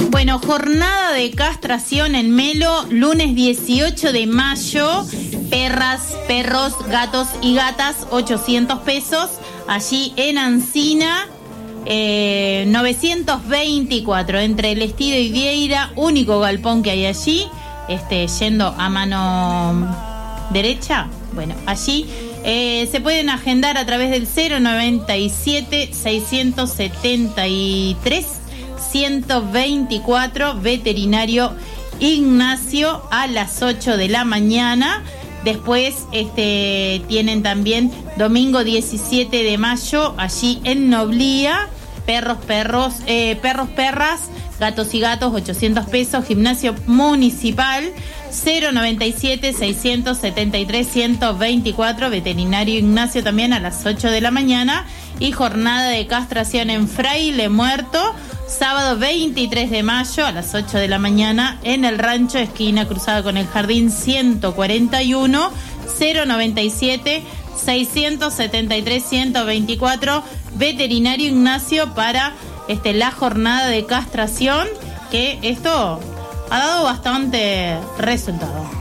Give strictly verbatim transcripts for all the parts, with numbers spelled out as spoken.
Bueno, jornada de castración en Melo, lunes dieciocho de mayo. Perras, perros, gatos y gatas, ochocientos pesos. Allí en Ancina, eh, novecientos veinticuatro. Entre El Estido y Vieira, único galpón que hay allí. Este, yendo a mano derecha. Bueno, allí eh, se pueden agendar a través del cero noventa y siete, seiscientos setenta y tres, ciento veinticuatro, veterinario Ignacio, a las ocho de la mañana. Después este, tienen también domingo diecisiete de mayo, allí en Noblía, perros, perros, eh, perros, perras, gatos y gatos, ochocientos pesos, gimnasio municipal, cero noventa y siete, seiscientos setenta y tres, ciento veinticuatro, veterinario Ignacio también a las ocho de la mañana. Y jornada de castración en Fraile Muerto, sábado veintitrés de mayo a las ocho de la mañana en el rancho, esquina cruzada con el jardín ciento cuarenta y uno, cero noventa y siete, seiscientos setenta y tres, ciento veinticuatro, veterinario Ignacio para este, la jornada de castración, que esto ha dado bastante resultado.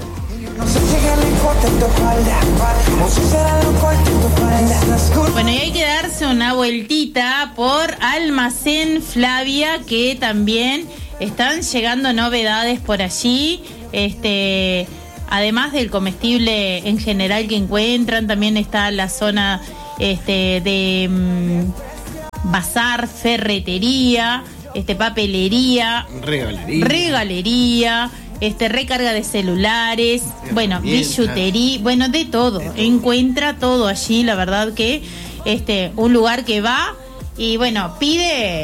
Bueno, y hay que darse una vueltita por Almacén Flavia, que también están llegando novedades por allí. Este, además del comestible en general que encuentran, también está la zona este, de mmm, bazar, ferretería, este, papelería, regalería, regalería este, recarga de celulares, bueno, billutería, bueno, de todo, encuentra todo allí. La verdad que este, un lugar que va y bueno, pide